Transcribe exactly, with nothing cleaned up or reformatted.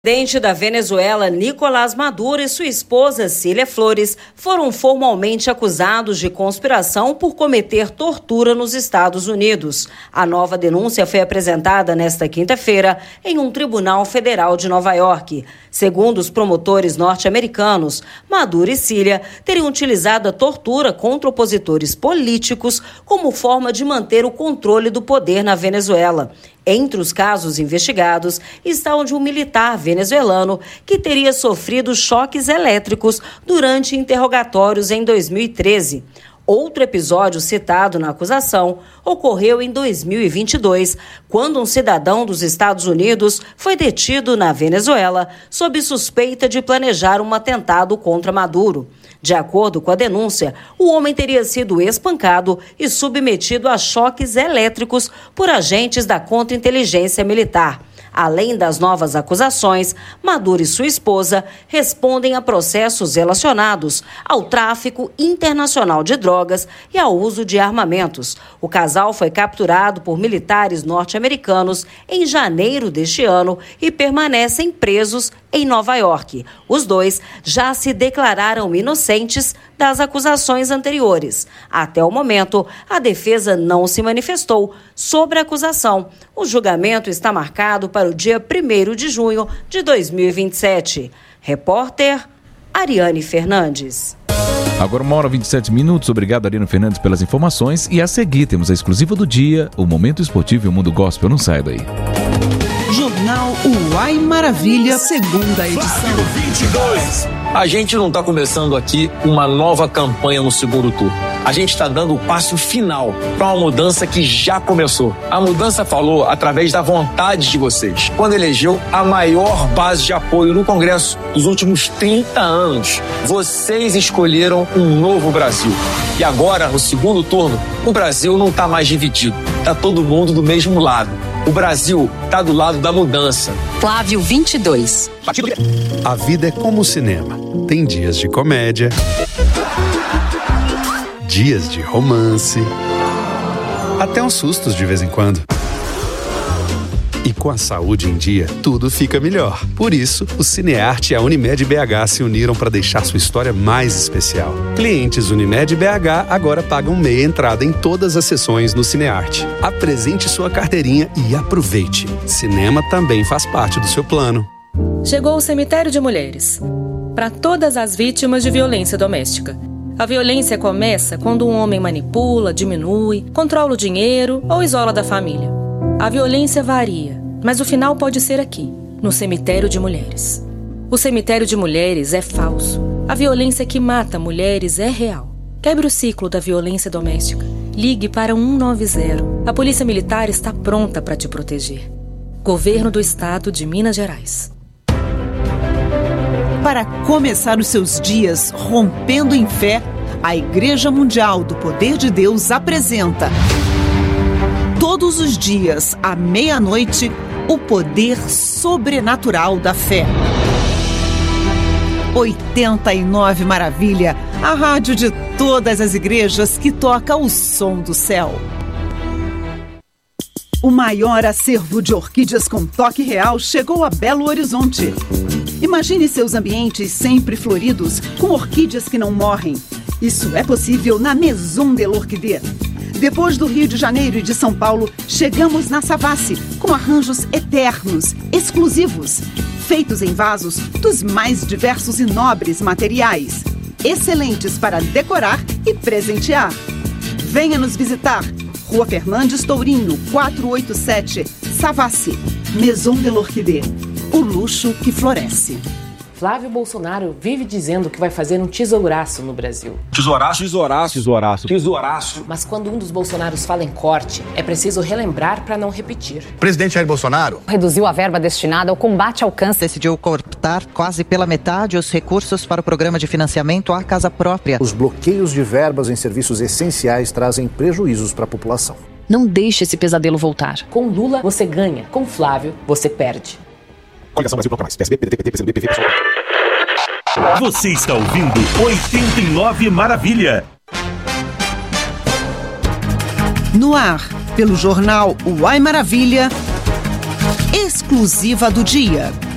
O presidente da Venezuela, Nicolás Maduro, e sua esposa, Cília Flores, foram formalmente acusados de conspiração por cometer tortura nos Estados Unidos. A nova denúncia foi apresentada nesta quinta-feira em um tribunal federal de Nova York. Segundo os promotores norte-americanos, Maduro e Cília teriam utilizado a tortura contra opositores políticos como forma de manter o controle do poder na Venezuela. Entre os casos investigados está o de um militar venezuelano que teria sofrido choques elétricos durante interrogatórios em dois mil e treze. Outro episódio citado na acusação ocorreu em dois mil e vinte e dois, quando um cidadão dos Estados Unidos foi detido na Venezuela sob suspeita de planejar um atentado contra Maduro. De acordo com a denúncia, o homem teria sido espancado e submetido a choques elétricos por agentes da contra-inteligência militar. Além das novas acusações, Maduro e sua esposa respondem a processos relacionados ao tráfico internacional de drogas e ao uso de armamentos. O casal foi capturado por militares norte-americanos em janeiro deste ano e permanecem presos em Nova York. Os dois já se declararam inocentes das acusações anteriores. Até o momento, a defesa não se manifestou sobre a acusação. O julgamento está marcado para o dia primeiro de junho de dois mil e vinte e sete. Repórter Ariane Fernandes. Agora uma hora e vinte e sete minutos. Obrigado, Ariane Fernandes, pelas informações. E a seguir temos a exclusiva do dia, o Momento Esportivo e o Mundo Gospel. Não sai daí. Jornal Uai Maravilha, segunda edição. vinte e dois. A gente não está começando aqui uma nova campanha no segundo turno. A gente está dando o passo final para uma mudança que já começou. A mudança falou através da vontade de vocês, quando elegeu a maior base de apoio no Congresso dos últimos trinta anos. Vocês escolheram um novo Brasil. E agora, no segundo turno, o Brasil não está mais dividido. Está todo mundo do mesmo lado. O Brasil está do lado da mudança. Flávio vinte e dois. A vida é como o cinema. Tem dias de comédia, dias de romance, até uns sustos de vez em quando. E com a saúde em dia, tudo fica melhor. Por isso, o Cinearte e a Unimed B H se uniram para deixar sua história mais especial. Clientes Unimed B H agora pagam meia entrada em todas as sessões no Cinearte. Apresente sua carteirinha e aproveite. Cinema também faz parte do seu plano. Chegou o Cemitério de Mulheres. Para todas as vítimas de violência doméstica. A violência começa quando um homem manipula, diminui, controla o dinheiro ou isola da família. A violência varia, mas o final pode ser aqui, no Cemitério de Mulheres. O Cemitério de Mulheres é falso. A violência que mata mulheres é real. Quebre o ciclo da violência doméstica. Ligue para um nove zero. A Polícia Militar está pronta para te proteger. Governo do Estado de Minas Gerais. Para começar os seus dias rompendo em fé, a Igreja Mundial do Poder de Deus apresenta todos os dias, à meia-noite, o poder sobrenatural da fé. oitenta e nove Maravilha, a rádio de todas as igrejas que toca o som do céu. O maior acervo de orquídeas com toque real chegou a Belo Horizonte. Imagine seus ambientes sempre floridos, com orquídeas que não morrem. Isso é possível na Maison de l'Orchidée. Depois do Rio de Janeiro e de São Paulo, chegamos na Savassi, com arranjos eternos, exclusivos, feitos em vasos dos mais diversos e nobres materiais, excelentes para decorar e presentear. Venha nos visitar, Rua Fernandes Tourinho, quatrocentos e oitenta e sete, Savassi, Maison de l'Orchidée, o luxo que floresce. Flávio Bolsonaro vive dizendo que vai fazer um tesouraço no Brasil. Tesouraço, tesouraço, tesouraço, tesouraço. Mas quando um dos Bolsonaros fala em corte, é preciso relembrar para não repetir. O presidente Jair Bolsonaro reduziu a verba destinada ao combate ao câncer. Decidiu cortar quase pela metade os recursos para o programa de financiamento à casa própria. Os bloqueios de verbas em serviços essenciais trazem prejuízos para a população. Não deixe esse pesadelo voltar. Com Lula, você ganha. Com Flávio, você perde. Coligação Brasil Bloco Mais. P S B, P D T, P C M B, P V, P S O. Você está ouvindo oitenta e nove Maravilha. No ar, pelo jornal Uai Maravilha, exclusiva do dia.